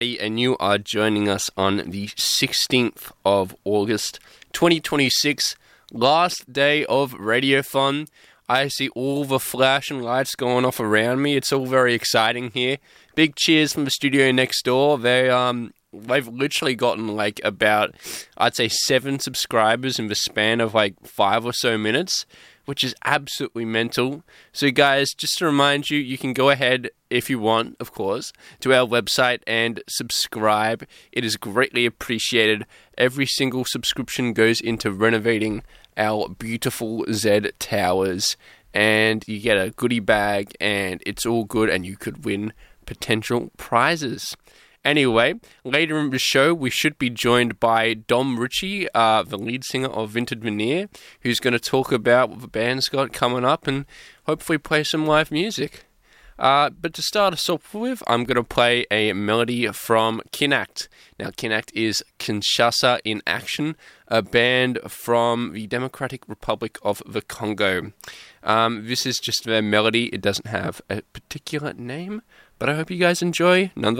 And you are joining us on the 16th of August, 2026, last day of Radiothon. I see all the flashing lights going off around me. It's all very exciting here. Big cheers from the studio next door. They've literally gotten about, I'd say, 7 subscribers in the span of 5 or so minutes, which is absolutely mental. So guys, just to remind you, you can go ahead, if you want, of course, to our website and subscribe. It is greatly appreciated. Every single subscription goes into renovating our beautiful Z Towers, and you get a goodie bag, and it's all good, and you could win potential prizes. Anyway, later in the show, we should be joined by Dom Ritchie, the lead singer of Vintage Veneer, who's going to talk about what the band's got coming up and hopefully play some live music. But to start us off with, I'm going to play a melody from Kinact. Now, Kinact is Kinshasa in Action, a band from the Democratic Republic of the Congo. This is just their melody. It doesn't have a particular name, but I hope you guys enjoy nonetheless.